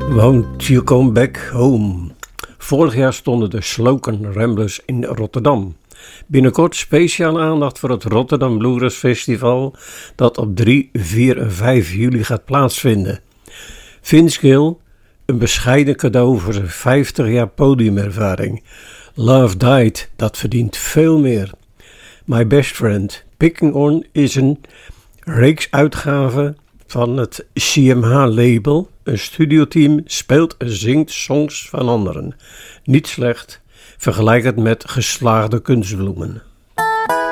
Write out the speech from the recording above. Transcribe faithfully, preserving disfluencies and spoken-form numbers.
Won't you come back home? Vorig jaar stonden de Sloken Ramblers in Rotterdam. Binnenkort speciale aandacht voor het Rotterdam Bluegrass Festival dat op drie, vier en vijf juli gaat plaatsvinden. Vince Gill, een bescheiden cadeau voor zijn vijftig jaar podiumervaring. Love Died, dat verdient veel meer. My Best Friend, Picking On is een reeksuitgave van het C M H-label. Een studioteam speelt en zingt songs van anderen. Niet slecht, vergelijk het met geslaagde kunstbloemen.